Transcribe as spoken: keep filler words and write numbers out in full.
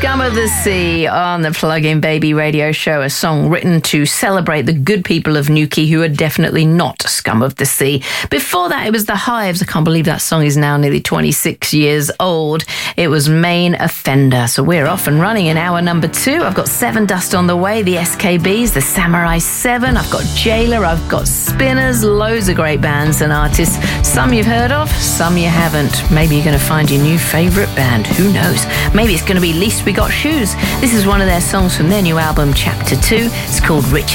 Scum of the Sea on the Plug-in Baby radio show, a song written to celebrate the good people of Newquay who are definitely not scum of the sea. Before that, it was The Hives. I can't believe that song is now nearly twenty-six years old. It was Main Offender. So we're off and running in hour number two. I've got Seven Dust on the way, the S K Bs, the Samurai Seven. I've got Jailer, I've got Spinners, loads of great bands and artists. Some you've heard of, some you haven't. Maybe you're going to find your new favourite band. Who knows? Maybe it's going to be Least We Got Shoes. This is one of their songs from their new album, Chapter two. It's called Richard.